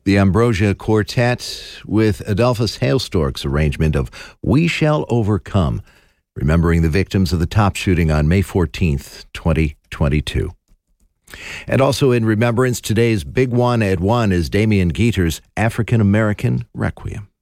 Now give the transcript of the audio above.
The Ambrosia Quartet with Adolphus Hailstork's arrangement of We Shall Overcome, remembering the victims of the Top shooting on May 14th, 2022. And also in remembrance, today's Big One at 1 is Damien Geeter's African American Requiem.